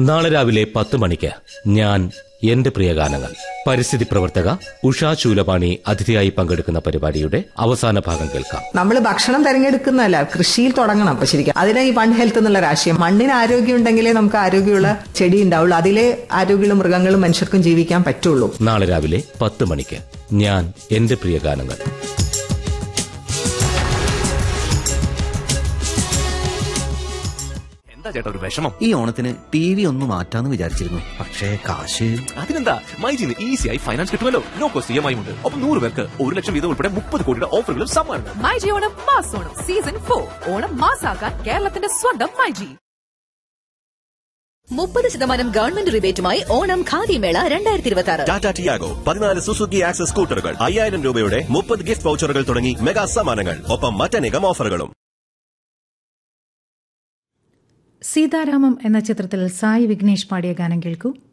നാളെ രാവിലെ 10 മണിക്ക് ഞാൻ എന്റെ പ്രിയ ഗാനങ്ങൾ. പരിസ്ഥിതി പ്രവർത്തക ഉഷാ ശൂലപാണി അതിഥിയായി പങ്കെടുക്കുന്ന പരിപാടിയുടെ അവസാന ഭാഗം കേൾക്കാം. നമ്മൾ ഭക്ഷണം തിരഞ്ഞെടുക്കുന്നതല്ല, കൃഷിയിൽ തുടങ്ങണം. അപ്പൊ ശരിക്കും അതിനെ ഈ വൺ ഹെൽത്ത് എന്നുള്ള രാഷ്ട്രീയം, മണ്ണിന് ആരോഗ്യം ഉണ്ടെങ്കിലേ നമുക്ക് ആരോഗ്യമുള്ള ചെടി ഉണ്ടാവുള്ളൂ, അതിലെ ആരോഗ്യമുള്ള മൃഗങ്ങളും മനുഷ്യർക്കും ജീവിക്കാൻ പറ്റുള്ളൂ. നാളെ രാവിലെ 10 മണിക്ക് ഞാൻ എന്റെ പ്രിയ ഗാനങ്ങൾ. ചേട്ടാ ഒരു വിഷമം. ഈ ഓണത്തിന് TV ഒന്ന് മാറ്റാന്ന് വിചാരിച്ചിരുന്നു, പക്ഷേ കാശ്. അതിനെന്താ, മൈജിന്ന് ഈസിയായി ഫൈനാൻസ് കിട്ടുമല്ലോ. നോ കോസ്റ്റ് EMI ഉണ്ട്. ഒപ്പം 100 പേർക്ക് 1 ലക്ഷം വീതം ഉൾപ്പെടെ 30 കോടിയുടെ ഓഫറുകളും സമ്മാനങ്ങൾ. MyG Onam mass Onam season 4. ഓണം മാസാക്കാൻ കേരളത്തിന്റെ സ്വന്തം മൈജി. 30% ഗവൺമെന്റ് റിബേറ്റുമായി ഓണം ഖാദി മേള 2026. ടാറ്റ ടിയാഗോ, 14 സുസുക്കി ആക്സസ് സ്കൂട്ടറുകൾ, 5000 രൂപയുടെ 30 ഗിഫ്റ്റ് വൗച്ചറുകൾ തുടങ്ങി മെഗാ സമ്മാനങ്ങൾ, ഒപ്പം മറ്റനേകം ഓഫറുകളും. സീതാരാമം എന്ന ചിത്രത്തിൽ സായി വിഘ്നേഷ് പാടിയ ഗാനം കേൾക്കൂ.